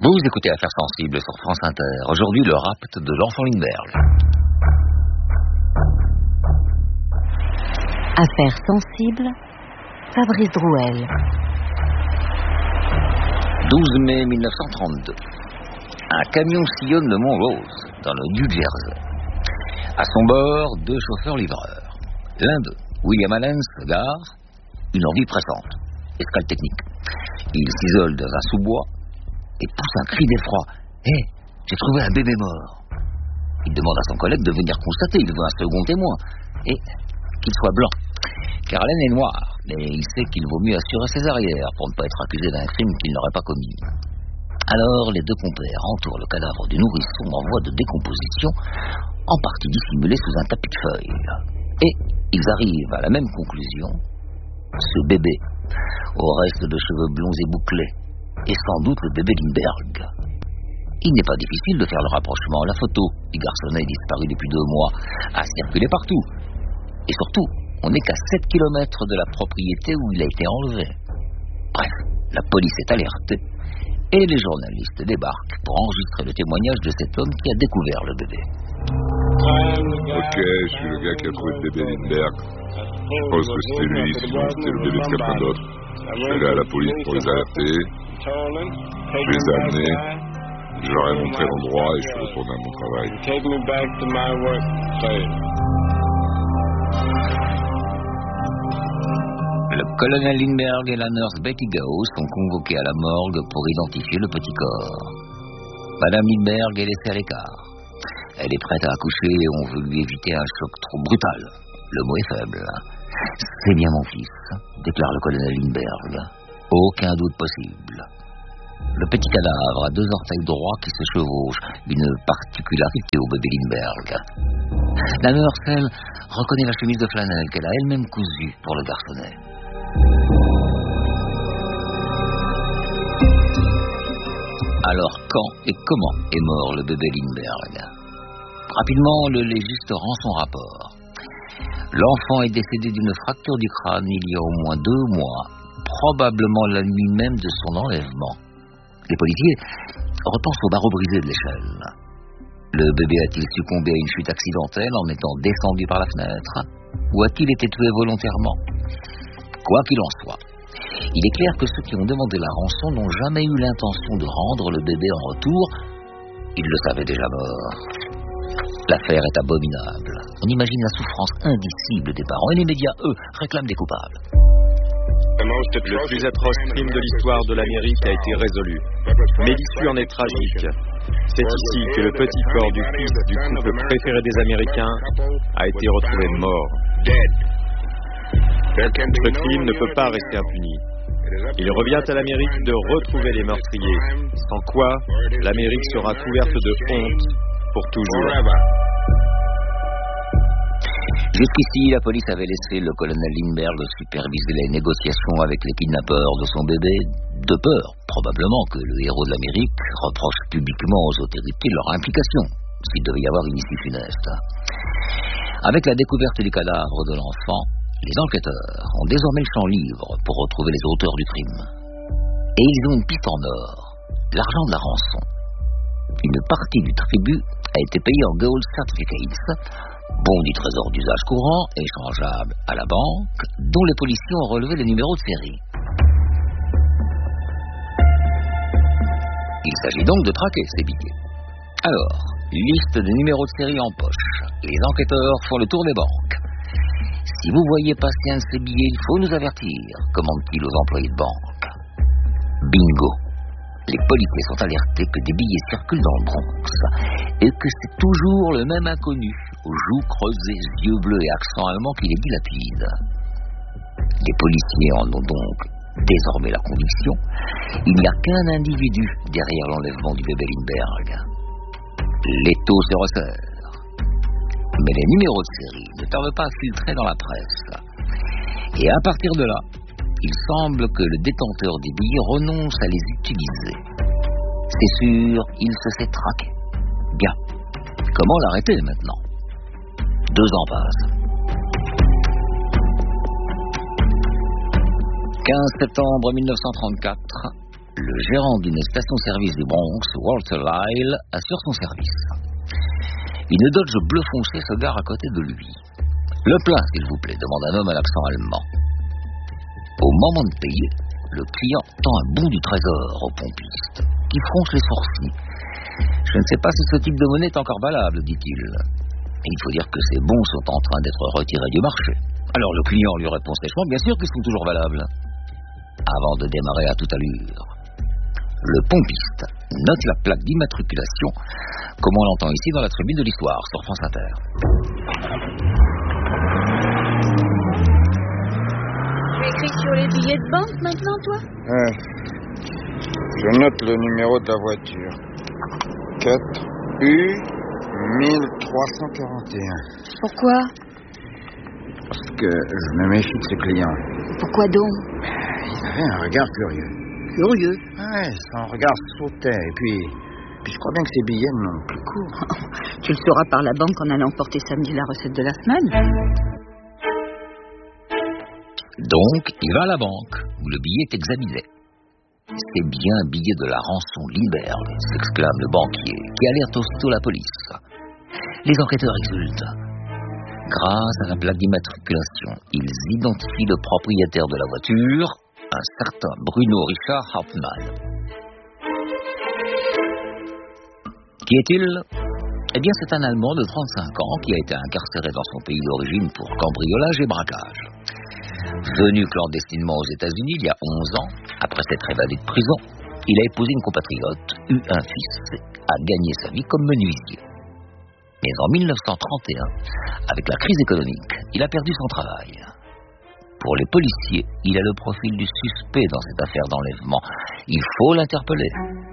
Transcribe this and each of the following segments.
Vous écoutez Affaires sensibles sur France Inter. Aujourd'hui, le rapt de l'enfant Lindbergh. Affaires sensibles, Fabrice Drouel. 12 mai 1932. Un camion sillonne le mont Rose, dans le New Jersey. À son bord, 2 chauffeurs-livreurs. L'un d'eux, William Allen, se gare. Une envie pressante. Escale technique. Il s'isole dans un sous-bois et pousse un cri d'effroi. « Hé, j'ai trouvé un bébé mort !» Il demande à son collègue de venir constater. Il veut un second témoin. Et qu'il soit blanc. Car Allen est noir, mais il sait qu'il vaut mieux assurer ses arrières pour ne pas être accusé d'un crime qu'il n'aurait pas commis. Alors, les 2 compères entourent le cadavre du nourrisson en voie de décomposition, en partie dissimulé sous un tapis de feuilles. Et ils arrivent à la même conclusion. Ce bébé, au reste de cheveux blonds et bouclés, est sans doute le bébé Lindbergh. Il n'est pas difficile de faire le rapprochement. La photo du garçonnet disparu depuis 2 mois a circulé partout. Et surtout, on n'est qu'à 7 km de la propriété où il a été enlevé. Bref, la police est alertée et les journalistes débarquent pour enregistrer le témoignage de cet homme qui a découvert le bébé. Ok, je suis le gars qui a trouvé le bébé Lindbergh. Je pense que c'était lui, sinon c'était le bébé de quelqu'un d'autre. Je suis allé à la police pour les alerter. Je les ai amenés. Je leur ai montré l'endroit et je suis retourné à mon travail. Le colonel Lindbergh et la nurse Betty Gao sont convoqués à la morgue pour identifier le petit corps. Madame Lindbergh est laissée à l'écart. Elle est prête à accoucher et on veut lui éviter un choc trop brutal. Le mot est faible. C'est bien mon fils, déclare le colonel Lindbergh. Aucun doute possible. Le petit cadavre a 2 orteils droits qui se chevauchent, une particularité au bébé Lindbergh. La nurse, elle, reconnaît la chemise de flanelle qu'elle a elle-même cousue pour le garçonnet. Alors quand et comment est mort le bébé Lindbergh? Rapidement, le légiste rend son rapport. L'enfant est décédé d'une fracture du crâne il y a au moins 2 mois, probablement la nuit même de son enlèvement. Les policiers repensent au barreau brisé de l'échelle. Le bébé a-t-il succombé à une chute accidentelle en étant descendu par la fenêtre? Ou a-t-il été tué volontairement? Quoi qu'il en soit, il est clair que ceux qui ont demandé la rançon n'ont jamais eu l'intention de rendre le bébé en retour. Ils le savaient déjà mort. L'affaire est abominable. On imagine la souffrance indicible des parents et les médias, eux, réclament des coupables. Le plus atroce crime de l'histoire de l'Amérique a été résolu. Mais l'issue en est tragique. C'est ici que le petit corps du fils du couple préféré des Américains a été retrouvé mort. Ce crime ne peut pas rester impuni. Il revient à l'Amérique de retrouver les meurtriers, sans quoi l'Amérique sera couverte de honte pour toujours. Jusqu'ici, la police avait laissé le colonel Lindbergh superviser les négociations avec les kidnappeurs de son bébé, de peur, probablement, que le héros de l'Amérique reproche publiquement aux autorités leur implication, s'il devait y avoir une issue funeste. Avec la découverte du cadavre de l'enfant, les enquêteurs ont désormais le champ libre pour retrouver les auteurs du crime. Et ils ont une piste en or, l'argent de la rançon. Une partie du tribut a été payée en gold certificates, bons du trésor d'usage courant, échangeables à la banque, dont les policiers ont relevé les numéros de série. Il s'agit donc de traquer ces billets. Alors, liste des numéros de série en poche. Les enquêteurs font le tour des banques. Si vous voyez passer un de ces billets, il faut nous avertir, commande-t-il aux employés de banque. Bingo! Les policiers sont alertés que des billets circulent dans le Bronx et que c'est toujours le même inconnu, aux joues creusées, yeux bleus et accent allemand qui les dilapide. Les policiers en ont donc désormais la conviction, il n'y a qu'un individu derrière l'enlèvement du bébé Lindbergh. L'étau se resserre. Mais les numéros de série ne tardent pas à filtrer dans la presse. Et à partir de là, il semble que le détenteur des billets renonce à les utiliser. C'est sûr, il se fait traquer. Bien. Comment l'arrêter maintenant? 2 ans passent. 15 septembre 1934, Le gérant d'une station-service du Bronx, Walter Lyle, assure son service. Une Dodge bleu foncé se gare à côté de lui. Le plein, s'il vous plaît, demande un homme à l'accent allemand. Au moment de payer, le client tend un bon du trésor au pompiste, qui fronce les sourcils. Je ne sais pas si ce type de monnaie est encore valable, dit-il. Il faut dire que ces bons sont en train d'être retirés du marché. Alors le client lui répond sèchement, bien sûr qu'ils sont toujours valables. Avant de démarrer à toute allure, le pompiste note la plaque d'immatriculation, comme on l'entend ici dans la tribune de l'histoire sur France Inter. Tu écris sur les billets de banque maintenant, toi? Ouais. Je note le numéro de la voiture. 4U 1341. Pourquoi? Parce que je me méfie de ces clients. Pourquoi donc? Ils avaient un regard curieux. Curieux. Ouais, son regard sautait. Et puis je crois bien que ces billets n'ont plus cours. Tu le sauras par la banque en allant porter samedi la recette de la semaine. Donc, il va à la banque, où le billet est examiné. C'est bien un billet de la rançon Lindbergh, s'exclame le banquier, qui alerte aussitôt la police. Les enquêteurs exultent. Grâce à la plaque d'immatriculation, ils identifient le propriétaire de la voiture, un certain Bruno Richard Hauptmann. Qui est-il? Eh bien, c'est un Allemand de 35 ans qui a été incarcéré dans son pays d'origine pour cambriolage et braquage. Venu clandestinement aux États-Unis il y a 11 ans, après s'être évadé de prison, il a épousé une compatriote, eu un fils, a gagné sa vie comme menuisier. Mais en 1931, avec la crise économique, il a perdu son travail. Pour les policiers, il a le profil du suspect dans cette affaire d'enlèvement. Il faut l'interpeller.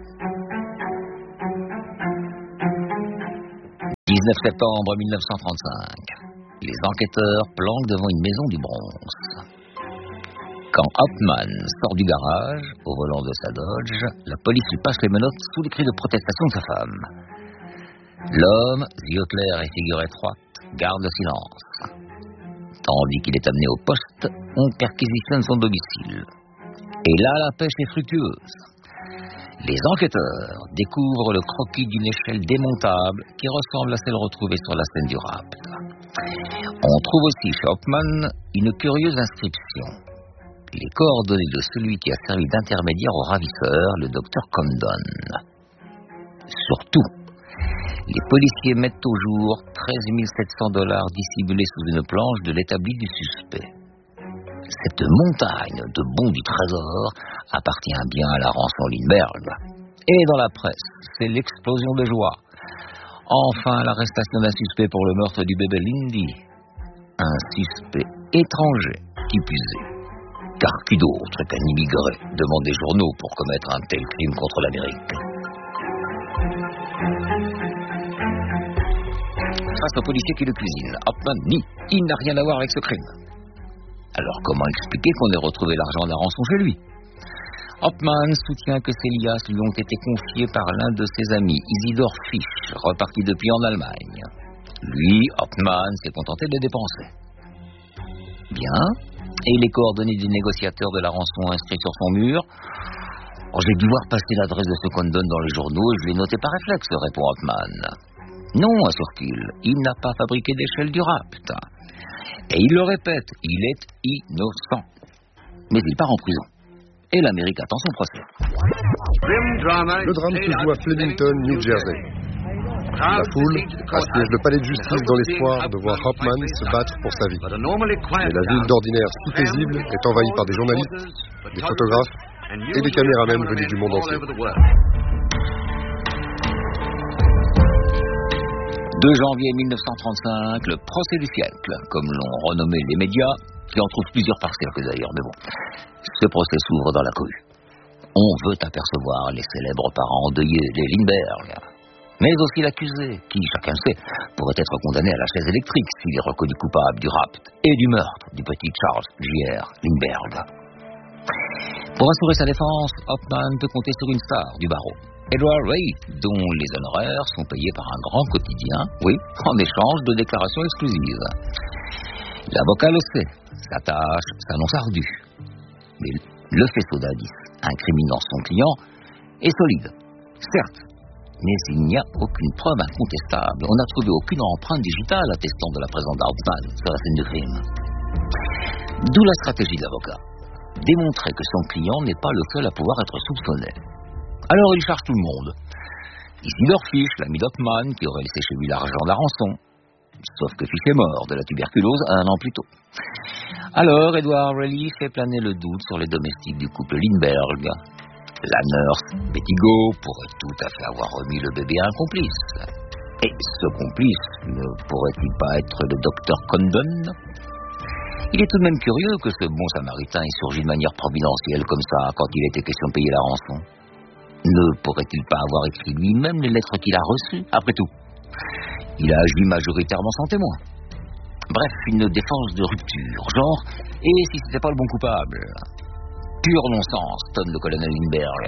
19 septembre 1935. Les enquêteurs planquent devant une maison du Bronx. Quand Hauptmann sort du garage, au volant de sa Dodge, la police lui passe les menottes sous les cris de protestation de sa femme. L'homme, yeux clairs et figure étroite, garde le silence. Tandis qu'il est amené au poste, on perquisitionne son domicile. Et là, la pêche est fructueuse. Les enquêteurs découvrent le croquis d'une échelle démontable qui ressemble à celle retrouvée sur la scène du rapt. On trouve aussi chez Hauptmann une curieuse inscription. Les coordonnées de celui qui a servi d'intermédiaire au ravisseur, le docteur Condon. Surtout, les policiers mettent au jour $13 700 dissimulés sous une planche de l'établi du suspect. Cette montagne de bons du trésor appartient bien à la rançon Lindbergh. Et dans la presse, c'est l'explosion de joie. Enfin, l'arrestation d'un suspect pour le meurtre du bébé Lindy. Un suspect étranger, qui plus est. Car qui d'autre qu'un immigré demande des journaux pour commettre un tel crime contre l'Amérique? Face au policier qui le cuisine, Hauptmann nie. Il n'a rien à voir avec ce crime. Alors comment expliquer qu'on ait retrouvé l'argent de la rançon chez lui? Hauptmann soutient que ces liasses lui ont été confiées par l'un de ses amis, Isidor Fisch, reparti depuis en Allemagne. Lui, Hauptmann, s'est contenté de les dépenser. Bien. Et les coordonnées du négociateur de la rançon inscrites sur son mur? J'ai dû voir passer l'adresse de ce Condon dans les journaux et je l'ai noté par réflexe, répond Hauptmann. Non, assure-t-il, il n'a pas fabriqué d'échelle du rapt. Et il le répète, il est innocent. Mais il part en prison. Et l'Amérique attend son procès. Le drame se joue à Flemington, New Jersey. La foule assiège le palais de justice dans l'espoir de voir Hauptmann se battre pour sa vie. Mais la ville d'ordinaire si paisible est envahie par des journalistes, des photographes et des caméramens venus du monde entier. 2 janvier 1935, le procès du siècle, comme l'ont renommé les médias, qui en trouvent plusieurs par cercle d'ailleurs, mais bon. Ce procès s'ouvre dans la cohue. On veut apercevoir les célèbres parents endeuillés des Lindbergh, mais aussi l'accusé, qui, chacun le sait, pourrait être condamné à la chaise électrique s'il est reconnu coupable du rapt et du meurtre du petit Charles J.R. Lindbergh. Pour assurer sa défense, Hauptmann peut compter sur une star du barreau, Edward Reid, dont les honoraires sont payés par un grand quotidien, oui, en échange de déclarations exclusives. L'avocat le sait, sa tâche s'annonce ardue. Mais le faisceau d'indices incriminant son client est solide, certes, mais il n'y a aucune preuve incontestable. On n'a trouvé aucune empreinte digitale attestant de la présence d'Hauptmann sur la scène du crime. D'où la stratégie de l'avocat. Démontrer que son client n'est pas le seul à pouvoir être soupçonné. Alors il charge tout le monde. Isidor Fisch, l'ami d'Hauptmann, qui aurait laissé chez lui l'argent de la rançon. Sauf que Fisch est mort de la tuberculose 1 an plus tôt. Alors Edward Reilly fait planer le doute sur les domestiques du couple Lindbergh. La nurse, Betty Go, pourrait tout à fait avoir remis le bébé à un complice. Et ce complice ne pourrait-il pas être le docteur Condon? Il est tout de même curieux que ce bon samaritain ait surgi de manière providentielle comme ça quand il était question de payer la rançon. Ne pourrait-il pas avoir écrit lui-même les lettres qu'il a reçues? Après tout, il a agi majoritairement sans témoin. Bref, une défense de rupture, genre, et si c'était pas le bon coupable? Pur non-sens, tonne le colonel Lindbergh.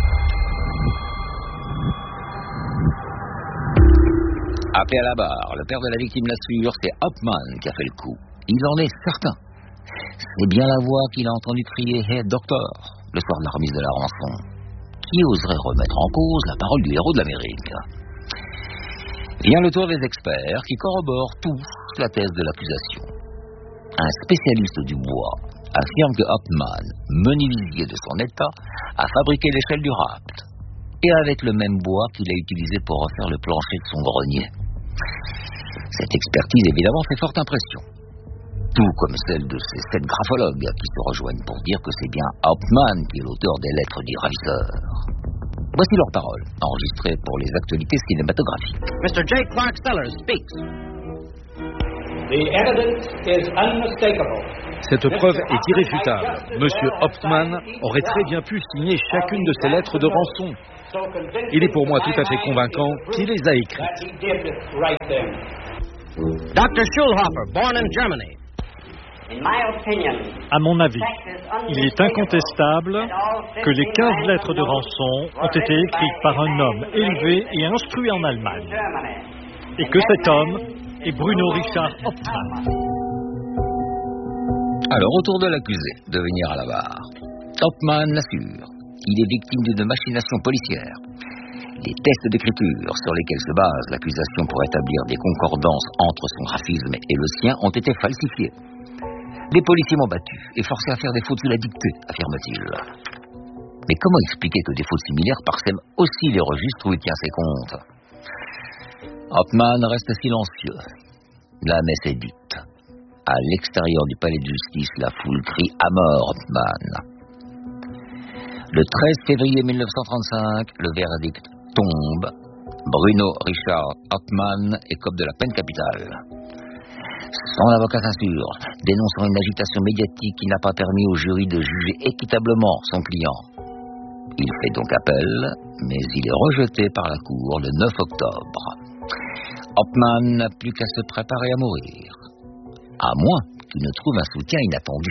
Appelé à la barre, le père de la victime l'assure, c'est Hauptmann qui a fait le coup. Il en est certain. C'est bien la voix qu'il a entendu crier « Hey, docteur !» le soir de la remise de la rançon. Qui oserait remettre en cause la parole du héros de l'Amérique? Vient le tour des experts qui corroborent tous la thèse de l'accusation. Un spécialiste du bois affirme que Hauptmann, menuisier de son état, a fabriqué l'échelle du rapt, et avec le même bois qu'il a utilisé pour refaire le plancher de son grenier. Cette expertise, évidemment, fait forte impression. Tout comme celle de ces 7 graphologues qui se rejoignent pour dire que c'est bien Hauptmann qui est l'auteur des lettres du ravisseur. Voici leurs paroles, enregistrées pour les actualités cinématographiques. Mr. J. Clark Sellers speaks. The evidence is unmistakable. Cette preuve est irréfutable. Monsieur Hauptmann aurait très bien pu signer chacune de ces lettres de rançon. Il est pour moi tout à fait convaincant qu'il les a écrites. Dr. Schulhofer, born in Germany. À mon avis, il est incontestable que les 15 lettres de rançon ont été écrites par un homme élevé et instruit en Allemagne, et que cet homme est Bruno Richard Hauptmann. Alors, au tour de l'accusé de venir à la barre. Hauptmann l'assure. Il est victime d'une machination policière. Les tests d'écriture sur lesquels se base l'accusation pour établir des concordances entre son graphisme et le sien ont été falsifiés. Les policiers m'ont battu et forcé à faire des fautes sous la dictée, affirme-t-il. Mais comment expliquer que des fautes similaires parsèment aussi les registres où il tient ses comptes? Hauptmann reste silencieux. La messe est dite. À l'extérieur du palais de justice, la foule crie « À mort, Hauptmann !» Le 13 février 1935, le verdict tombe. Bruno Richard Hauptmann écope de la peine capitale. Son avocat s'assure, dénonçant une agitation médiatique qui n'a pas permis au jury de juger équitablement son client. Il fait donc appel, mais il est rejeté par la cour le 9 octobre. Hauptmann n'a plus qu'à se préparer à mourir, à moins qu'il ne trouve un soutien inattendu.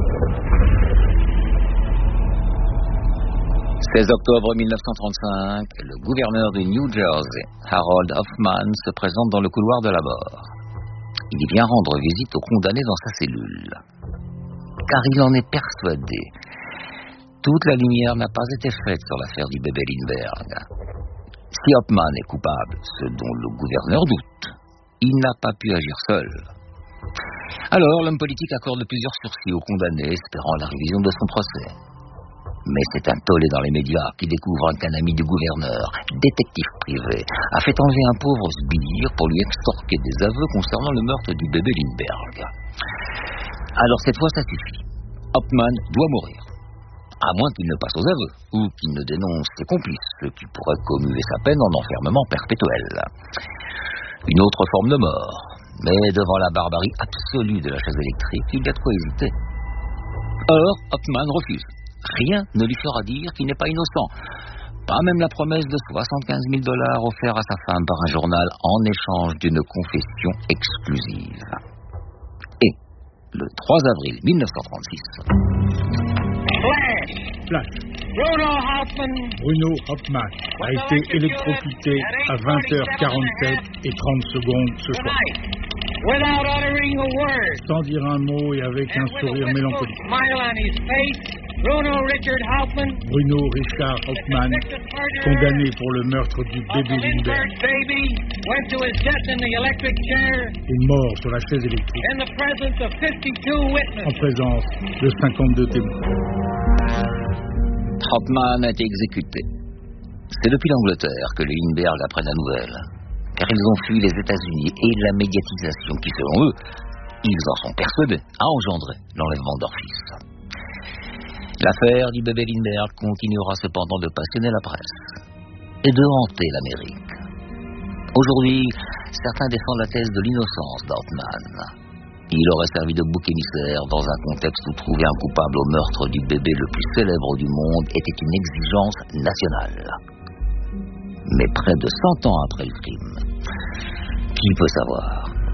16 octobre 1935, le gouverneur du New Jersey, Harold Hauptmann, se présente dans le couloir de la mort. Il vient rendre visite au condamné dans sa cellule. Car il en est persuadé. Toute la lumière n'a pas été faite sur l'affaire du bébé Lindbergh. Si Hauptmann est coupable, ce dont le gouverneur doute, il n'a pas pu agir seul. Alors, l'homme politique accorde plusieurs sursis au condamné, espérant la révision de son procès. Mais c'est un tollé dans les médias qui découvre qu'un ami du gouverneur, détective privé, a fait enlever un pauvre sbire pour lui extorquer des aveux concernant le meurtre du bébé Lindbergh. Alors cette fois, ça suffit. Hauptmann doit mourir. À moins qu'il ne passe aux aveux, ou qu'il ne dénonce ses complices, ce qui pourrait commuer sa peine en enfermement perpétuel. Une autre forme de mort. Mais devant la barbarie absolue de la chaise électrique, il y a de quoi hésiter. Or, Hauptmann refuse. Rien ne lui fera dire qu'il n'est pas innocent. Pas même la promesse de $75 000 offerte à sa femme par un journal en échange d'une confession exclusive. Et, le 3 avril 1936... Flash. Bruno Hauptmann a été électrocuté à 20h47 et 30 secondes ce soir. Sans dire un mot et avec un sourire mélancolique. Bruno Richard Hauptmann, condamné pour le meurtre du bébé Lindbergh, est mort sur la chaise électrique en présence de 52 témoins. Hauptmann a été exécuté. C'est depuis l'Angleterre que les Lindbergh apprennent la nouvelle, car ils ont fui les États-Unis et la médiatisation qui, selon eux, ils en sont persuadés, a engendré l'enlèvement de leur fils. L'affaire du bébé Lindbergh continuera cependant de passionner la presse et de hanter l'Amérique. Aujourd'hui, certains défendent la thèse de l'innocence d'Hauptmann. Il aurait servi de bouc émissaire dans un contexte où trouver un coupable au meurtre du bébé le plus célèbre du monde était une exigence nationale. Mais près de 100 ans après le crime, qui peut savoir ?